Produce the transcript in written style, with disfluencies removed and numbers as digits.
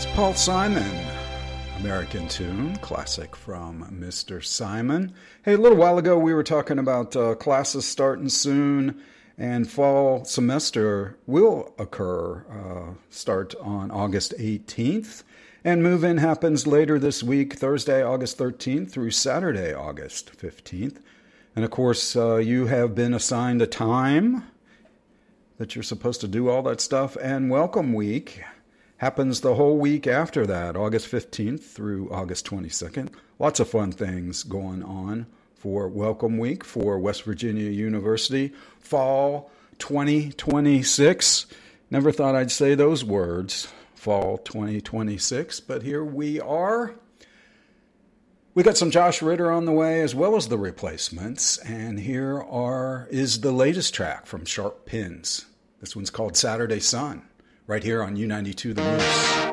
Paul Simon, American Tune, classic from Mr. Simon. Hey, a little while ago we were talking about classes starting soon, and fall semester will start on August 18th, and move-in happens later this week, Thursday, August 13th through Saturday, August 15th. And of course, you have been assigned a time that you're supposed to do all that stuff, and welcome week happens the whole week after that, August 15th through August 22nd. Lots of fun things going on for Welcome Week for West Virginia University. Fall 2026. Never thought I'd say those words, fall 2026, but here we are. We got some Josh Ritter on the way, as well as the replacements, and is the latest track from Sharp Pins. This one's called Saturday Sun, right here on U92 The News.